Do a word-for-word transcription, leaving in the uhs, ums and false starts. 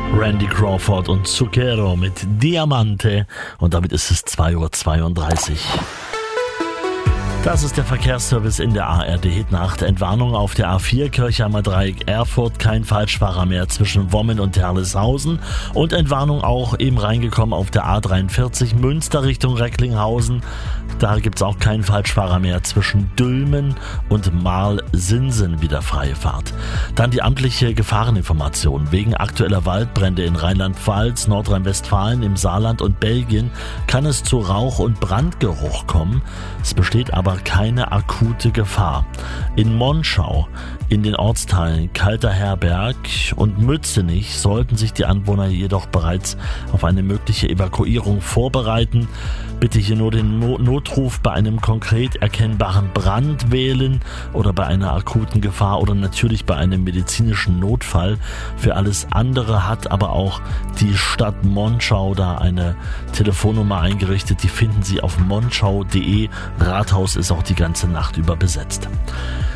Randy Crawford und Zucchero mit Diamante und damit ist es zwei Uhr zweiunddreißig. Das ist der Verkehrsservice in der A R D-Nacht. Entwarnung auf der A vier Kirchheimer Dreieck Erfurt, kein Falschfahrer mehr zwischen Wommen und Herleshausen. Und Entwarnung auch eben reingekommen auf der A dreiundvierzig Münster Richtung Recklinghausen. Da gibt's auch keinen Falschfahrer mehr zwischen Dülmen und Marl-Sinsen, wieder freie Fahrt. Dann die amtliche Gefahreninformation. Wegen aktueller Waldbrände in Rheinland-Pfalz, Nordrhein-Westfalen, im Saarland und Belgien kann es zu Rauch- und Brandgeruch kommen. Es besteht aber keine akute Gefahr. In Monschau, in den Ortsteilen Kalterherberg und Mützenich sollten sich die Anwohner jedoch bereits auf eine mögliche Evakuierung vorbereiten. Bitte hier nur den Notruf bei einem konkret erkennbaren Brand wählen oder bei einer akuten Gefahr oder natürlich bei einem medizinischen Notfall. Für alles andere hat aber auch die Stadt Monschau da eine Telefonnummer eingerichtet. Die finden Sie auf monschau punkt de. Rathaus ist auch die ganze Nacht über besetzt.